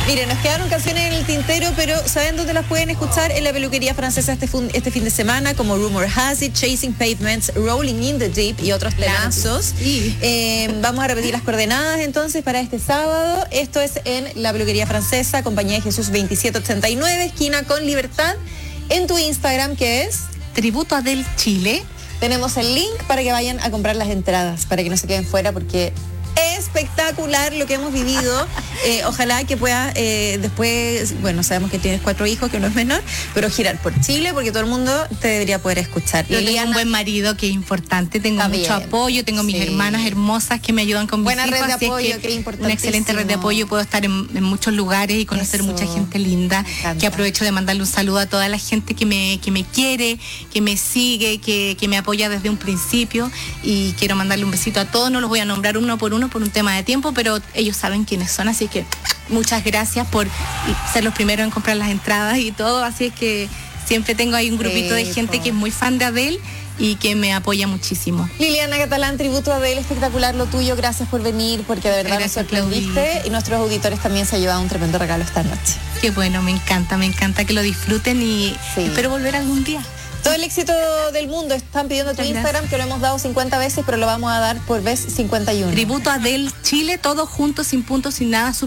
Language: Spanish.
Miren, nos quedaron canciones en el tintero, pero ¿saben dónde las pueden escuchar? En la peluquería francesa este fin de semana, como Rumor Has It, Chasing Pavements, Rolling in the Deep y otros temazos. Sí. Vamos a repetir las coordenadas entonces para este sábado. Esto es en la peluquería francesa, Compañía de Jesús 2789, esquina con Libertad. En tu Instagram, ¿qué es? Tributo a Del Chile. Tenemos el link para que vayan a comprar las entradas, para que no se queden fuera, porque espectacular lo que hemos vivido. Ojalá que puedas después, bueno, sabemos que tienes 4 hijos, que no es menor, pero girar por Chile, porque todo el mundo te debería poder escuchar. Yo tengo un buen marido, que es importante, tengo mucho apoyo, tengo mis hermanas hermosas que me ayudan con mis hijos. Buena red de apoyo, que qué importante. Una excelente red de apoyo, puedo estar en muchos lugares y conocer mucha gente linda, que aprovecho de mandarle un saludo a toda la gente que me quiere, que me sigue, que me apoya desde un principio, y quiero mandarle un besito a todos. No los voy a nombrar uno por uno por un tema de tiempo, pero ellos saben quiénes son, así que muchas gracias por ser los primeros en comprar las entradas y todo, así es que siempre tengo ahí un grupito de gente que es muy fan de Adele y que me apoya muchísimo. Liliana Catalán, tributo a Adele, espectacular lo tuyo, gracias por venir, porque de verdad nos sorprendiste y nuestros auditores también se han llevado un tremendo regalo esta noche. Qué bueno, me encanta que lo disfruten y espero volver algún día. Todo el éxito del mundo. Están pidiendo tu Instagram, que lo hemos dado 50 veces, pero lo vamos a dar por vez 51. Tributo a Del Chile, todo junto, sin puntos, sin nada.